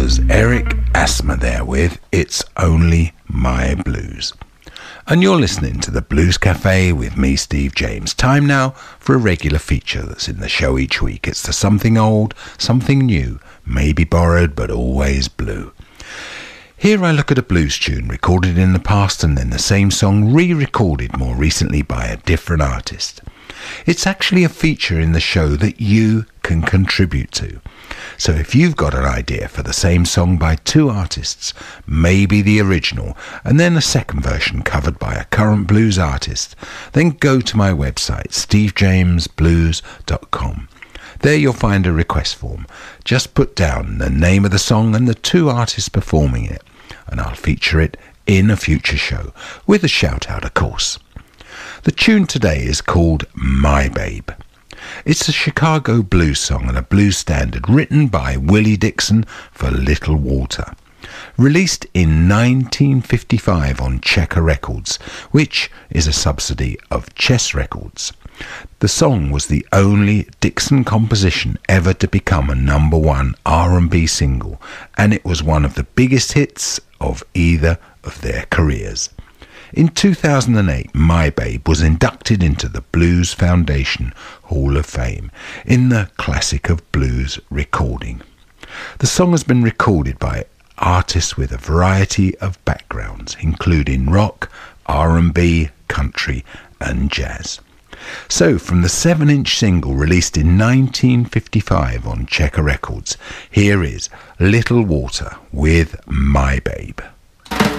was Eric Asthma there with It's Only My Blues. And you're listening to the Blues Cafe with me, Steve James. Time now for a regular feature that's in the show each week. It's the something old, something new, maybe borrowed but always blue. Here I look at a blues tune recorded in the past and then the same song re-recorded more recently by a different artist. It's actually a feature in the show that you can contribute to. So if you've got an idea for the same song by two artists, maybe the original, and then a second version covered by a current blues artist, then go to my website, stevejamesblues.com. There you'll find a request form. Just put down the name of the song and the two artists performing it, and I'll feature it in a future show, with a shout out of course. The tune today is called My Babe. It's a Chicago blues song and a blues standard written by Willie Dixon for Little Walter. Released in 1955 on Checker Records, which is a subsidy of Chess Records. The song was the only Dixon composition ever to become a #1 R&B single, and it was one of the biggest hits of either of their careers. In 2008, My Babe was inducted into the Blues Foundation Hall of Fame in the Classic of Blues recording. The song has been recorded by artists with a variety of backgrounds, including rock, R&B, country and jazz. So, from the 7-inch single released in 1955 on Checker Records, here is Little Walter with My Babe.